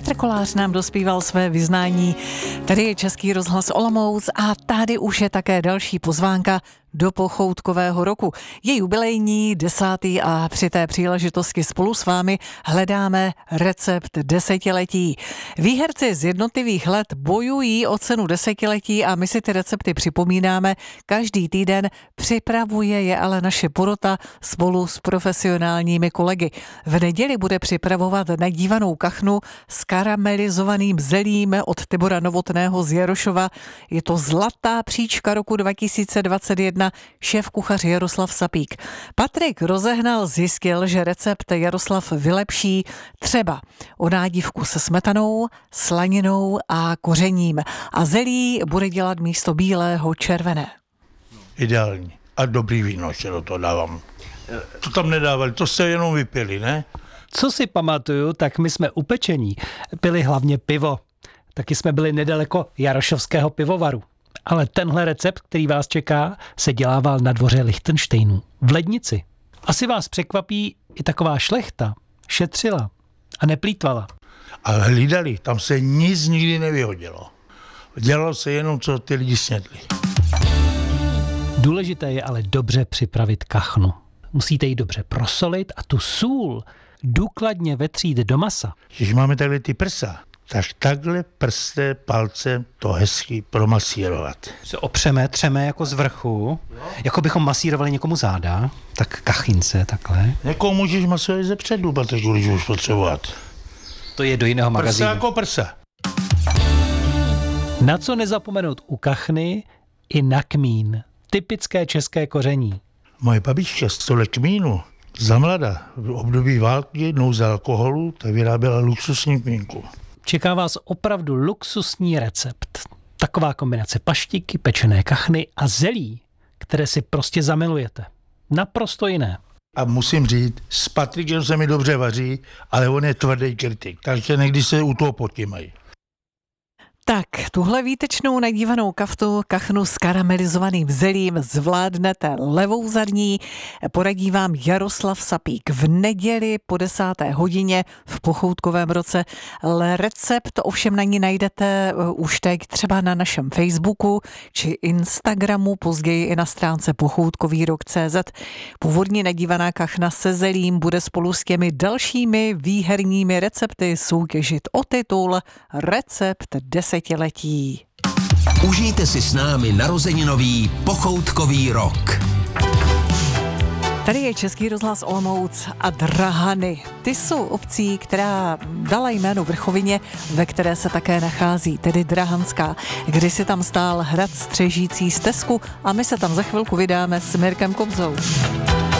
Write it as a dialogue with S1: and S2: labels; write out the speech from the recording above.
S1: Petr Kolář nám dospíval své vyznání. Tady je Český rozhlas Olomouc a tady už je také další pozvánka do pochoutkového roku. Je jubilejní 10. a při té příležitosti spolu s vámi hledáme recept desetiletí. Výherci z jednotlivých let bojují o cenu desetiletí a my si ty recepty připomínáme každý týden. Připravuje je ale naše porota spolu s profesionálními kolegy. V neděli bude připravovat nadívanou kachnu s karamelizovaným zelím od Tibora Novotného z Jarošova. Je to zlatá příčka roku 2021. Šéf kuchař Jaroslav Sapík. Patrik Rozehnal zjistil, že recept Jaroslav vylepší třeba o nádívku se smetanou, slaninou a kořením. A zelí bude dělat místo bílého červené.
S2: Ideální. A dobrý víno ještě do toho dávám. To tam nedávali, to jste jenom vypili, ne?
S3: Co si pamatuju, tak my jsme upečení pili hlavně pivo. Taky jsme byli nedaleko Jarošovského pivovaru. Ale tenhle recept, který vás čeká, se dělával na dvoře Lichtenštejnů v Lednici. Asi vás překvapí i taková šlechta. Šetřila a neplýtvala.
S2: A hlídali, tam se nic nikdy nevyhodilo. Dělalo se jenom, co ty lidi snědli.
S3: Důležité je ale dobře připravit kachnu. Musíte ji dobře prosolit a tu sůl důkladně vetřít do masa.
S2: Když máme takhle ty prsa, tak takhle prsté palce to hezky promasírovat.
S4: Se opřeme, třeme jako z vrchu, jako bychom masírovali někomu záda, tak kachince takhle.
S2: Někoho můžeš masovat ze předu, protože když už potřebovat.
S4: To je do jiného magazínu.
S2: Prsa jako prsa.
S3: Na co nezapomenout u kachny? I na kmín. Typické české koření.
S2: Moje babička z tohle kmínu za mlada v období války, nouze alkoholu, tak vyráběla luxusní kmínku.
S3: Čeká vás opravdu luxusní recept. Taková kombinace paštiky, pečené kachny a zelí, které si prostě zamilujete. Naprosto jiné.
S2: A musím říct, s Patrikem se mi dobře vaří, ale on je tvrdý kritik, takže někdy se u toho potímají.
S1: Tak, tuhle výtečnou nadívanou kachnu s karamelizovaným zelím zvládnete levou zadní. Poradí vám Jaroslav Sapík v neděli po 10. hodině v pochoutkovém roce. Recept ovšem na ní najdete už teď třeba na našem Facebooku či Instagramu, později i na stránce pochoutkovýrok.cz. Původní nadívaná kachna se zelím bude spolu s těmi dalšími výherními recepty soutěžit o titul Recept desetiletí.
S5: Užijte si s námi narozeninový pochoutkový rok.
S1: Tady je Český rozhlas Olomouc a Drahany. Ty jsou obcí, která dala jméno vrchovině, ve které se také nachází, tedy Drahanská. Kdysi tam stál hrad střežící stezku a my se tam za chvilku vydáme s Mirkem Kobzou.